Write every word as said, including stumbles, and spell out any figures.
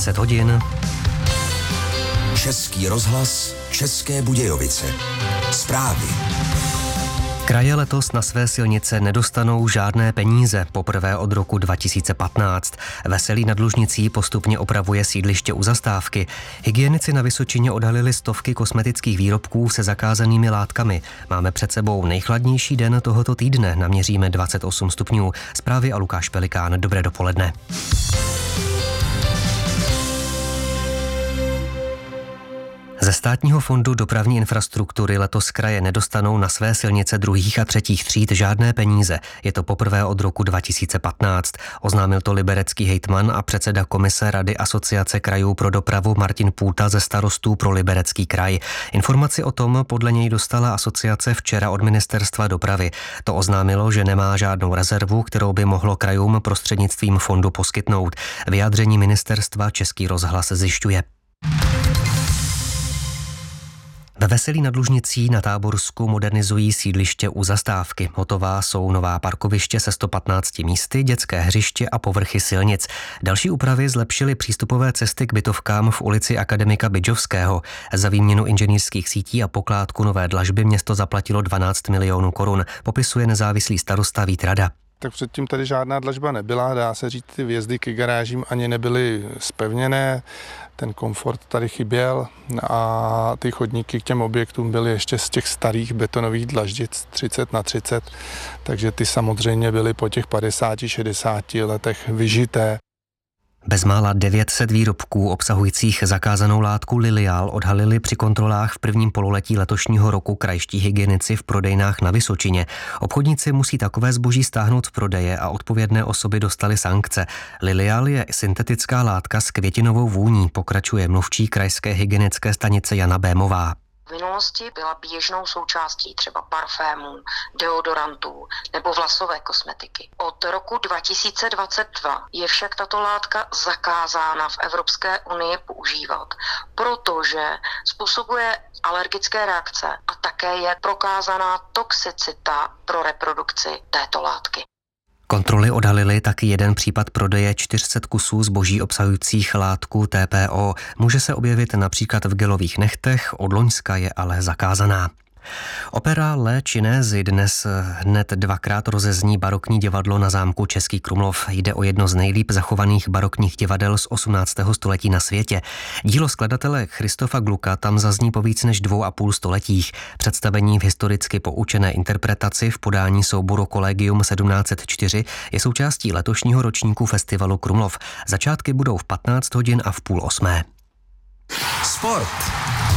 deset hodin. Český rozhlas, České Budějovice. Zprávy. Kraje letos na své silnice nedostanou žádné peníze, poprvé od roku dva tisíce patnáct. Veselí nad Lužnicí postupně opravuje sídliště u zastávky. Hygienici na Vysočině odhalili stovky kosmetických výrobků se zakázanými látkami. Máme před sebou nejchladnější den tohoto týdne, naměříme dvacet osm stupňů. Zprávy a Lukáš Pelikán, dobré dopoledne. Ze Státního fondu dopravní infrastruktury letos kraje nedostanou na své silnice druhých a třetích tříd žádné peníze. Je to poprvé od roku dva tisíce patnáct. Oznámil to liberecký hejtman a předseda komise Rady Asociace krajů pro dopravu Martin Půta ze Starostů pro Liberecký kraj. Informaci o tom podle něj dostala asociace včera od ministerstva dopravy. To oznámilo, že nemá žádnou rezervu, kterou by mohlo krajům prostřednictvím fondu poskytnout. Vyjádření ministerstva Český rozhlas zjišťuje. Ve Veselí nad Lužnicí na Táborsku modernizují sídliště u zastávky. Hotová jsou nová parkoviště se sto patnácti místy, dětské hřiště a povrchy silnic. Další úpravy zlepšily přístupové cesty k bytovkám v ulici Akademika Bydžovského. Za výměnu inženýrských sítí a pokládku nové dlažby město zaplatilo dvanáct milionů korun, popisuje nezávislý starosta Vít Rada. Tak předtím tady žádná dlažba nebyla, dá se říct, ty vjezdy ke garážím ani nebyly zpevněné, ten komfort tady chyběl a ty chodníky k těm objektům byly ještě z těch starých betonových dlaždic třicet na třicet, takže ty samozřejmě byly po těch padesáti šedesáti letech vyžité. Bezmála devět set výrobků obsahujících zakázanou látku Lilial odhalili při kontrolách v prvním pololetí letošního roku krajští hygienici v prodejnách na Vysočině. Obchodníci musí takové zboží stáhnout z prodeje a odpovědné osoby dostaly sankce. Lilial je syntetická látka s květinovou vůní, pokračuje mluvčí krajské hygienické stanice Jana Bémová. V minulosti byla běžnou součástí třeba parfémů, deodorantů nebo vlasové kosmetiky. Od roku dva tisíce dvacet dva je však tato látka zakázána v Evropské unii používat, protože způsobuje alergické reakce a také je prokázaná toxicita pro reprodukci této látky. Kontroly odhalily taky jeden případ prodeje čtyři sta kusů zboží obsahujících látku T P O. Může se objevit například v gelových nechtech, od loňska je ale zakázaná. Opera Le Cinesi dnes hned dvakrát rozezní barokní divadlo na zámku Český Krumlov. Jde o jedno z nejlíp zachovaných barokních divadel z osmnáctého století na světě. Dílo skladatele Christofa Glucka tam zazní po víc než dvou a půl stoletích. Představení v historicky poučené interpretaci v podání souboru Collegium sedmnáct set čtyři je součástí letošního ročníku festivalu Krumlov. Začátky budou v patnáct hodin a v půl osmé. Sport.